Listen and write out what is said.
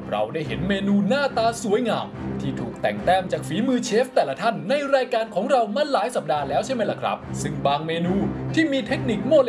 เราได้เห็นเมนูหน้าตาสวยงามที่ถูกแต่งแต้มจากฝีมือเชฟแต่ละท่านในรายการของเรามาหลายสัปดาห์แล้วใช่ไหมล่ะครับซึ่งบางเมนูที่มีเทคนิคโมเล